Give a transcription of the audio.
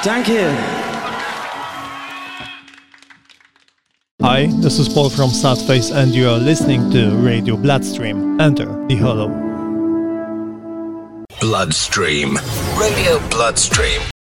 Danke. Hi, this is Paul from Sadface and you are listening to Radio Bloodstream. Enter the Hollow. Bloodstream. Radio Bloodstream.